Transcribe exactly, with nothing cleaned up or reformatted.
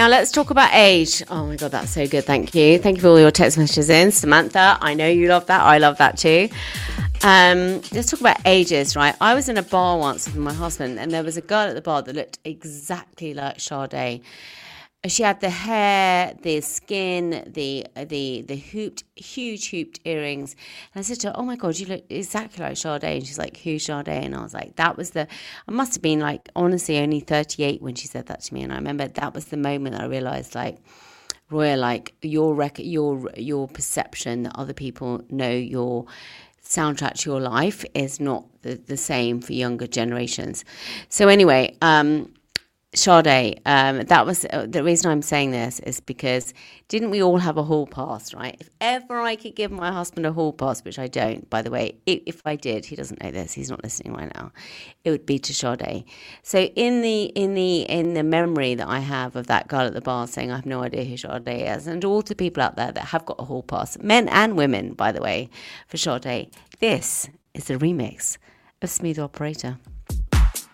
Now let's talk about age. Oh my God, that's so good. Thank you. Thank you for all your text messages in. Samantha, I know you love that. I love that too. Um, let's talk about ages, right? I was in a bar once with my husband and there was a girl at the bar that looked exactly like Sade. She had the hair, the skin, the the the hooped, huge hooped earrings. And I said to her, oh my God, you look exactly like Sade. And she's like, who's Sade? And I was like, that was the, I must have been like, honestly, only thirty-eight when she said that to me. And I remember that was the moment I realised, like, Roya, like your rec- your your perception that other people know your soundtrack to your life is not the, the same for younger generations. So anyway, um, Sade, um, that was uh, the reason I'm saying this is because didn't we all have a hall pass, right? If ever I could give my husband a hall pass, which I don't, by the way, if, if I did, he doesn't know this, he's not listening right now, it would be to Sade. So in the in the in the memory that I have of that girl at the bar saying I have no idea who Sade is, and all the people out there that have got a hall pass, men and women, by the way, for Sade, this is a remix of Smooth Operator.